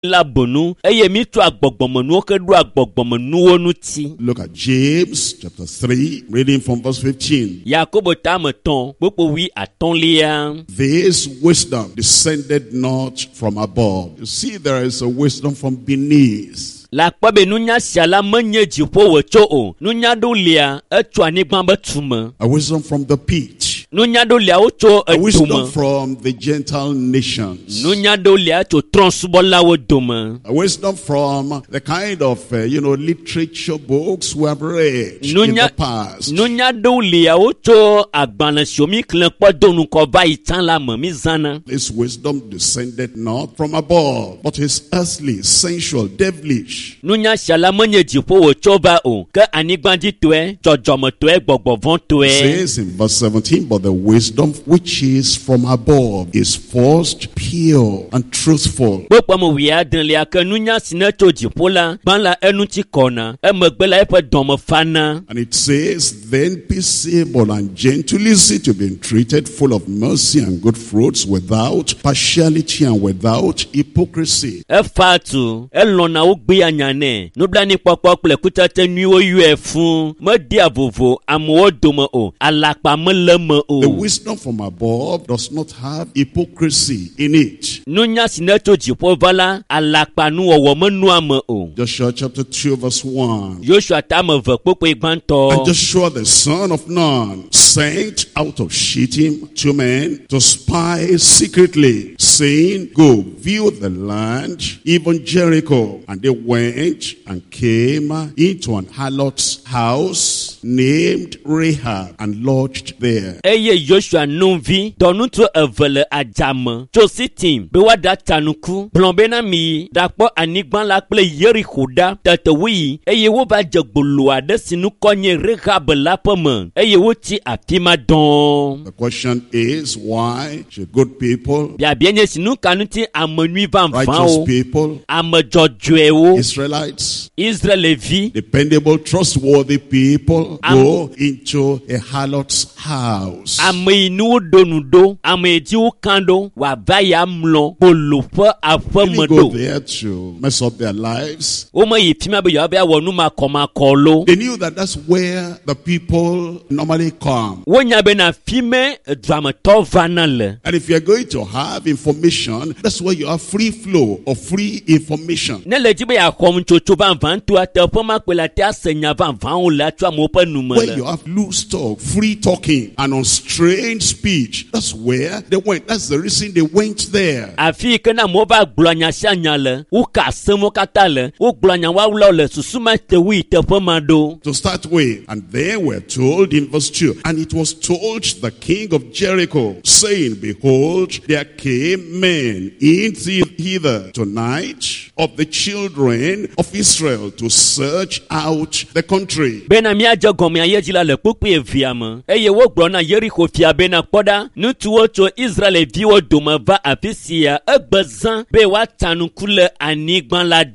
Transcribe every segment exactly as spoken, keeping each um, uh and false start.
la bonu eye mi to agbogbomo ke do agbogbomo nu nu ti. Look at James chapter three, reading from verse fifteen. Yakobo tam ton popo wi aton lia. This wisdom descended not from above. You see, there is a wisdom from beneath. La kwabe nunya siala menye jipo wecho o. Nunya do lia etu anigban betume. A wisdom from the pit. Nunya do lia ocho A wisdom edume. from the Gentile nations. Nunya do lia to transbola wo dome. A wisdom from the kind of, uh, you know, literature books we have read in Nunya the past. nunya do lia ocho agbana siomi klen podonu ko ba itan la mo mi zana. This wisdom descended not from above, but is earthly, sensual, devilish. Nunya siala menye jipo wecho ba o. Ke anigban di toe jojomo toe gbogbovon It toe. says in verse seventeen, but the wisdom which is from above is first pure and truthful. Popo mo wi adan lia ke nunya sine to jipo la ban la enu ti kona. E megbe la e pe domo fana. And it says, then peaceable and gentle, easy to be entreated, full of mercy and good fruits, without partiality and without hypocrisy. E fatu e lona o gbe anyane no bla ni popo ple kutete nu o yu e fun mo di avovo amu domo o alapa mo lemo The o. wisdom from above does not have hypocrisy in it. Nunya sine to jipo vala alapa nu owo mo nu amo o. Joshua chapter two verse one. Joshua tam ve popo igbanto. And Joshua the son of Nun sent out of Shittim two men to spy secretly, saying, go view the land, even Jericho. And they went and came into an harlot's house named Rahab and lodged there. Eye Joshua numvi donu to evele ajam to sitim be wada tanuku blombe na mi dapo anigban la ple Jericho da tetewi eye wo ba jegbolo ade sinu konye Rahab la peme eye wo ti apima don. The question is, why should good people, Bia bienye sinu kanuti amanui van righteous van people, amajojwe wo Israelites, Israel vi dependable, trustworthy people Am- go into a harlot's house? ame inu donu do ame ti wo kando wa va ya mlo polopo They go afemodo. there to mess up their lives. O mo yifima be yo be wonu ma koma kolo. They knew that that's where the people normally come. Wonya be na fime drama to vanale. And if you're going to have information, that's where you have free flow of free information. Ne le jibe ya kom chocho ban van to ate po ma kwela te asenya van van o la twa mo pa Where numele. you have loose talk, free talking, and unstrained speech, that's where they went. That's the reason they went there. Afi ke na mo ba glanya shanya le. U ka semo kata le. U glanya wa ulo le susuma te wi te po ma do. To start with, and they were told in verse two, and it was told the king of Jericho, saying, behold, there came men in hither tonight of the children of Israel to search out the country. Bena mi aje gome aye jila le pupu e viame. Eye wo glo na Jericho fia bena poda. Nutu wo to Israel vi wo doma va afisia egbezan be wa tanukule anigban la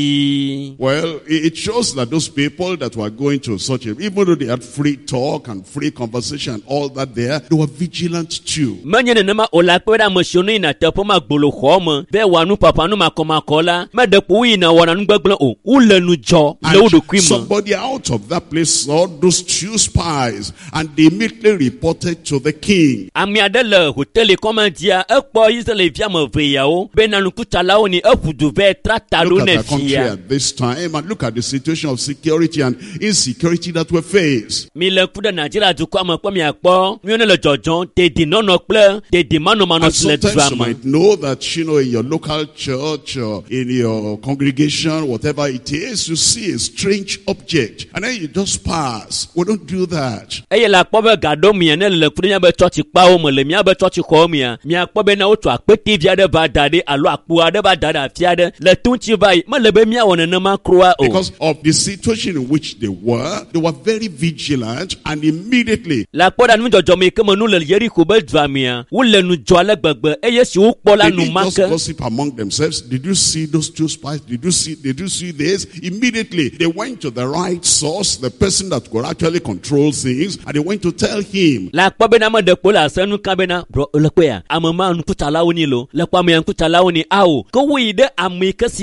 di. Well, it shows that those people that were going to such a, even though they had free talk and free conversation and all that there, they were vigilant too. Manye ne ma ola kweda moshoni na tepo ma gbolo khoma be wanu papa nu makoma kola ma de wi na wana nu gbegble o ulenu jo le And wodo kwima. somebody out of that place saw those two spies and they immediately reported to the king. Ami adele hotel komandia ekpo Israel via mo veyao be na nukutala oni efudu ve tratalo Look at ne the country fia. at this time and look at the situation of security and insecurity that we face. Mi le kuda Nigeria du kwa mo kwa mi akpo mi one le jojon te di nono ple te di mano mano And sle sometimes you drama. might know that, you know, in your local church or in your congregation, whatever it is, you see a strange object and then you just pass. We don't do that. Eye la kpo be gado mi ne le kuda be church pa o mo le mi be church ko mi a mi akpo be na o to apeti via de ba dade alo akpo ade ba dade afia de le tunchi vai mo le be mi a wona na ma kroa o. Because of the situation in which they were, they were very vigilant and immediately La kpo da nu jojo mi ke mo nu le Jericho be dramia wo le nu jo le gbegbe eye si wo kpo la they nu didn't just make. gossip among themselves. Did you see those two spies? Did you see, did you see this? Immediately they went to the right source, the person that could actually control things, and they went to tell him. La kpo be na mo de kpo la senu ka be na bro le kpo ya amama nu kutala woni lo le kpo me kutala woni awo ko wi de ami ke